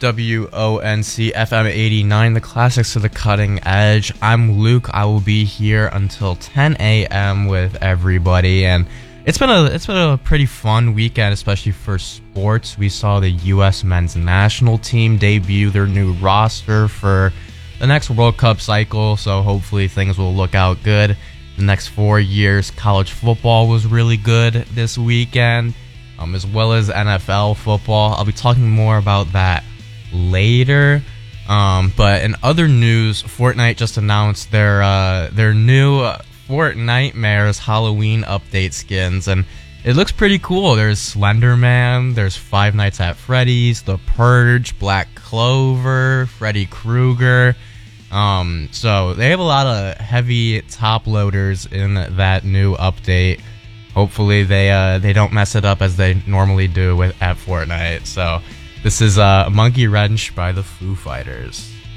WONC FM 89, the classics to the cutting edge. I'm Luke. I will be here until 10 a.m. with everybody, and it's been a pretty fun weekend, especially for sports. We saw the U.S. men's national team debut their new roster for the next World Cup cycle, so hopefully things will look out good the next 4 years. College football was really good this weekend, as well as NFL football. I'll be talking more about that later. But in other news, Fortnite just announced their new Fortnitemares Halloween update skins, and it looks pretty cool. There's Slender Man, there's Five Nights at Freddy's, The Purge, Black Clover, Freddy Krueger. So they have a lot of heavy top loaders in that new update. Hopefully they don't mess it up as they normally do at Fortnite. So this is Monkey Wrench by the Foo Fighters.